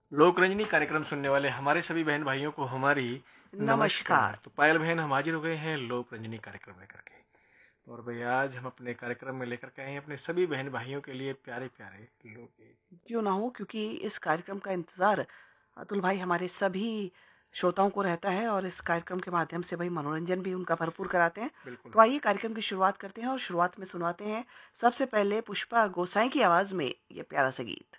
लोक रंजनी कार्यक्रम सुनने वाले हमारे सभी बहन भाइयों को हमारी नमस्कार। तो पायल बहन हम हाजिर हो गए हैं लोक रंजनी कार्यक्रम लेकर के। और भैया आज हम अपने कार्यक्रम में लेकर के आए हैं अपने सभी बहन भाइयों के लिए प्यारे प्यारे लोकगीत। क्यों ना हो, क्योंकि इस कार्यक्रम का इंतज़ार अतुल भाई हमारे सभी श्रोताओं को रहता है और इस कार्यक्रम के माध्यम से भाई मनोरंजन भी उनका भरपूर कराते हैं। बिल्कुल। तो आइए कार्यक्रम की शुरुआत करते हैं और शुरुआत में सुनवाते हैं सबसे पहले पुष्पा गोसाई की आवाज़ में ये प्यारा सा गीत।